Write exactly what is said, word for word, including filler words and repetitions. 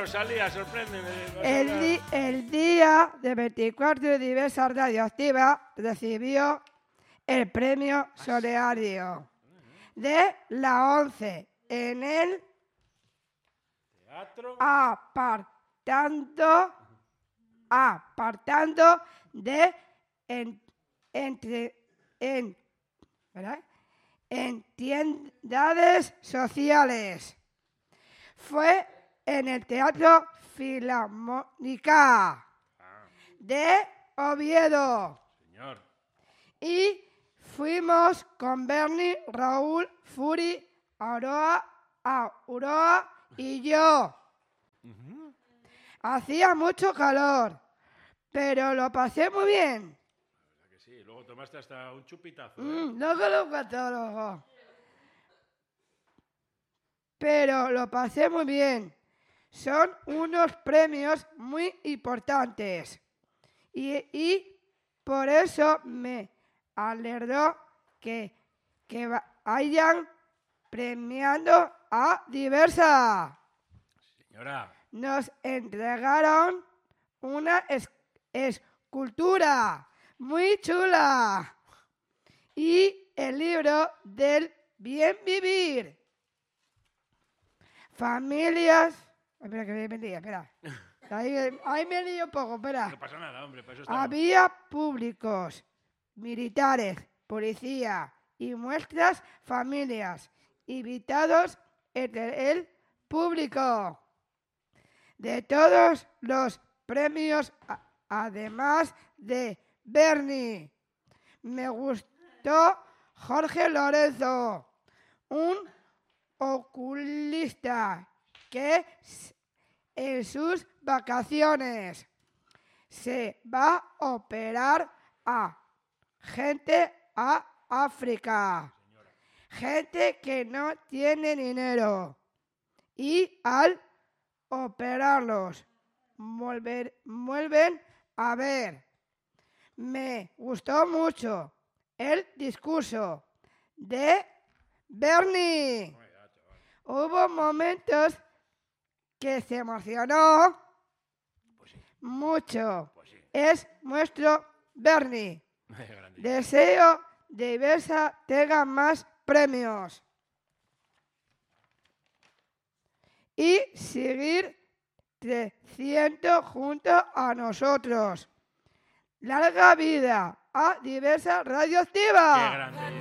Rosalía, sorpréndeme. El, di el día de veinticuatro de Diversa Radioactiva recibió el premio Solidario de la ONCE en el Teatro. Apartando, apartando de en, entre, en, ¿verdad? entidades sociales. Fue en el Teatro Filarmónica de Oviedo. Señor. Y fuimos con Bernie, Raúl, Furi, Aurora, Aurora y yo. Uh-huh. Hacía mucho calor, pero lo pasé muy bien. La verdad que sí, luego tomaste hasta un chupitazo. ¿eh? Mm, no que lo catalogo. Pero lo pasé muy bien. Son unos premios muy importantes. Y, y por eso me alegró que, que vayan premiando a Diversa. Señora. Nos entregaron una es, escultura muy chula y el libro del bien vivir. Familias. Espera, que me lío, espera. Ahí, ahí me lío un poco, espera. No pasa nada, hombre, para eso estamos. Había públicos, militares, policía y nuestras familias invitados entre el público. De todos los premios, además de Bernie, me gustó Jorge Lorenzo, un oculista que en sus vacaciones se va a operar a gente a África, gente que no tiene dinero, y al operarlos volver, vuelven a ver. Me gustó mucho el discurso de Bernie. Hubo momentos que se emocionó Pues sí. mucho. Pues sí. Es nuestro Bernie. Deseo de Diversa tenga más premios y seguir creciendo junto a nosotros. Larga vida a Diversa Radioactiva. Qué grande.